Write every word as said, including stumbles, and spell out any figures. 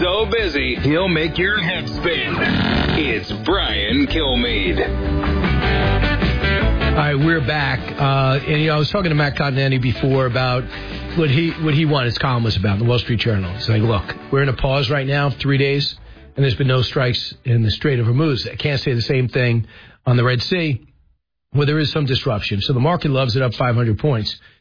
so busy, he'll make your head spin. It's Brian Kilmeade. All right, we're back. Uh, and, you know, I was talking to Matt Continetti before about what he what he wanted his column was about in the Wall Street Journal. He's like, look, we're in a pause right now, three days, and there's been no strikes in the Strait of Hormuz. I can't say the same thing on the Red Sea, where there is some disruption. So the market loves it up five hundred points.